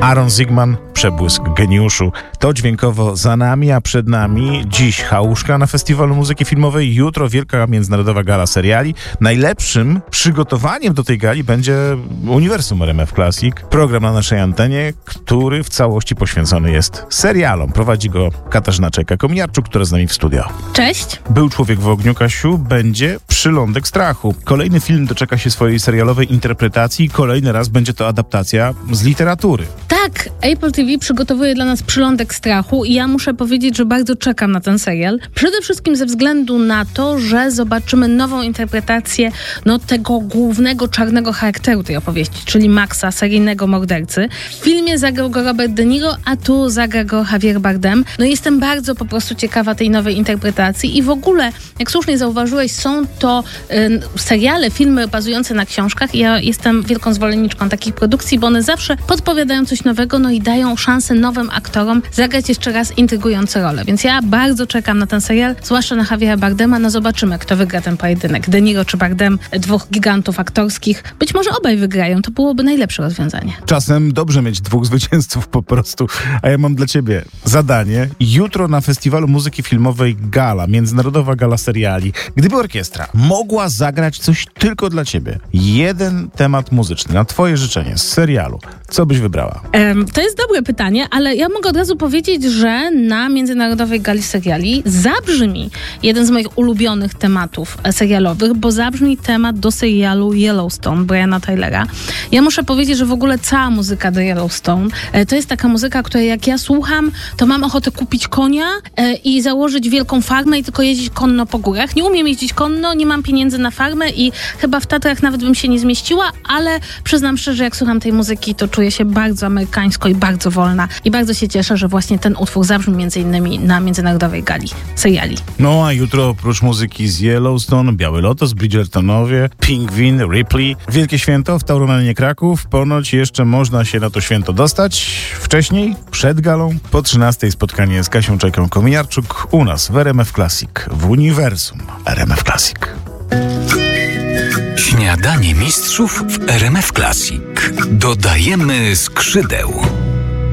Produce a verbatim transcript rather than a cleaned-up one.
Aaron Zigman, przebłysk geniuszu. To dźwiękowo za nami, a przed nami dziś chałuszka na Festiwalu Muzyki Filmowej, jutro wielka międzynarodowa gala seriali. Najlepszym przygotowaniem do tej gali będzie Uniwersum R M F Classic, program na naszej antenie, który w całości poświęcony jest serialom. Prowadzi go Katarzyna Czajka-Kominiarczuk, która z nami w studio. Cześć. Był człowiek w ogniu, Kasiu, będzie Przylądek strachu. Kolejny film doczeka się swojej serialowej interpretacji i kolejny raz będzie to adaptacja z literatury. Tak, Apple T V przygotowuje dla nas Przylądek strachu i ja muszę powiedzieć, że bardzo czekam na ten serial. Przede wszystkim ze względu na to, że zobaczymy nową interpretację no, tego głównego czarnego charakteru tej opowieści, czyli Maxa, seryjnego mordercy. W filmie zagrał go Robert De Niro, a tu zagra go Javier Bardem. No jestem bardzo po prostu ciekawa tej nowej interpretacji i w ogóle, jak słusznie zauważyłeś, są to y, seriale, filmy bazujące na książkach i ja jestem wielką zwolenniczką takich produkcji, bo one zawsze podpowiadają coś nowego, no i dają szansę nowym aktorom zagrać jeszcze raz intrygujące role. Więc ja bardzo czekam na ten serial, zwłaszcza na Javiera Bardema. No zobaczymy, kto wygra ten pojedynek. De Niro czy Bardem, dwóch gigantów aktorskich. Być może obaj wygrają, to byłoby najlepsze rozwiązanie. Czasem dobrze mieć dwóch zwycięzców po prostu. A ja mam dla ciebie zadanie. Jutro na Festiwalu Muzyki Filmowej gala, międzynarodowa gala seriali. Gdyby orkiestra mogła zagrać coś tylko dla ciebie, jeden temat muzyczny na twoje życzenie z serialu, co byś wybrała? Um, to jest dobre pytanie, ale ja mogę od razu powiedzieć, że na Międzynarodowej Gali Seriali zabrzmi jeden z moich ulubionych tematów serialowych, bo zabrzmi temat do serialu Yellowstone Briana Tylera. Ja muszę powiedzieć, że w ogóle cała muzyka do Yellowstone e, to jest taka muzyka, której jak ja słucham, to mam ochotę kupić konia e, i założyć wielką farmę i tylko jeździć konno po górach. Nie umiem jeździć konno, nie mam pieniędzy na farmę i chyba w Tatrach nawet bym się nie zmieściła, ale przyznam szczerze, jak słucham tej muzyki, to czuję się bardzo amerykańsko i bardzo wolna. I bardzo się cieszę, że właśnie ten utwór zabrzmi między innymi na Międzynarodowej Gali seriali. No a jutro oprócz muzyki z Yellowstone, Biały Lotos, Bridgertonowie, Pingwin, Ripley. Wielkie święto w Tauromanie Kraków. Ponoć jeszcze można się na to święto dostać. Wcześniej, przed galą, po trzynastej spotkanie z Kasią Czajką-Kominiarczuk u nas w R M F Classic, w Uniwersum R M F Classic. Śniadanie mistrzów w R M F Classic. Dodajemy skrzydeł.